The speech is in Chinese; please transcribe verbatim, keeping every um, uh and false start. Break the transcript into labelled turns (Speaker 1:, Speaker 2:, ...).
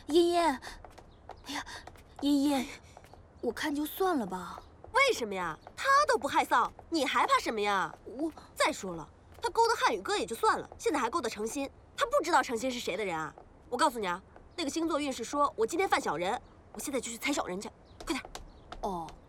Speaker 1: 茵茵，哎呀，茵茵，我看就算了吧。
Speaker 2: 为什么呀？他都不害臊，你还怕什么呀？
Speaker 1: 我
Speaker 2: 再说了，他勾搭汉宇哥也就算了，现在还勾搭程心，他不知道程心是谁的人啊？我告诉你啊，那个星座运势说我今天犯小人，我现在就去踩小人去，快点。
Speaker 1: 哦。